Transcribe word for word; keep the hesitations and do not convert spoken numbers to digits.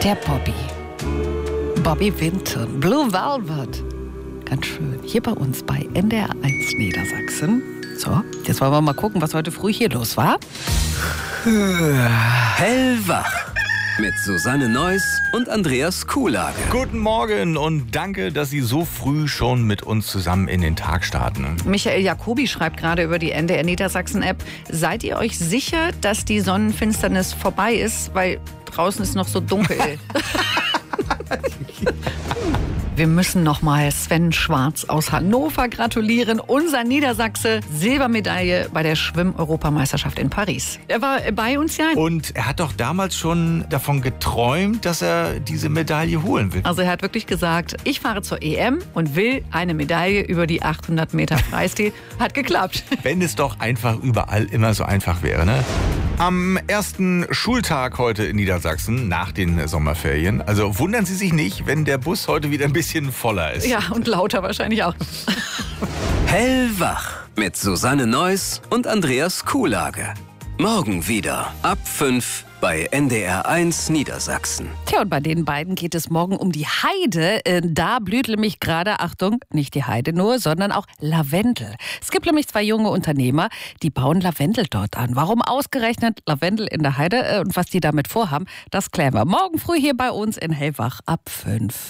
Der Bobby. Bobby Vinton, Blue Velvet. Ganz schön. Hier bei uns bei N D R eins Niedersachsen. So, jetzt wollen wir mal gucken, was heute früh hier los war. Hellwach mit Susanne Neuss und Andreas Kuhlage. Guten Morgen und danke, dass Sie so früh schon mit uns zusammen in den Tag starten. Michael Jacobi schreibt gerade über die N D R Niedersachsen-App. Seid ihr euch sicher, dass die Sonnenfinsternis vorbei ist? Weil draußen ist noch so dunkel. Wir müssen nochmal Sven Schwarz aus Hannover gratulieren. Unser Niedersachse, Silbermedaille bei der Schwimm-Europameisterschaft in Paris. Er war bei uns ja. Und er hat doch damals schon davon geträumt, dass er diese Medaille holen will. Also er hat wirklich gesagt, ich fahre zur E M und will eine Medaille über die achthundert Meter Freistil. Hat geklappt. Wenn es doch einfach überall immer so einfach wäre, ne? Am ersten Schultag heute in Niedersachsen, nach den Sommerferien. Also wundern Sie sich nicht, wenn der Bus heute wieder ein bisschen voller ist. Ja, und lauter wahrscheinlich auch. Hellwach mit Susanne Neuss und Andreas Kuhlage. Morgen wieder ab fünf bei N D R eins Niedersachsen. Tja, und bei den beiden geht es morgen um die Heide. Äh, Da blüht nämlich gerade, Achtung, nicht die Heide nur, sondern auch Lavendel. Es gibt nämlich zwei junge Unternehmer, die bauen Lavendel dort an. Warum ausgerechnet Lavendel in der Heide äh, und was die damit vorhaben, das klären wir morgen früh hier bei uns in Hellwach ab fünf.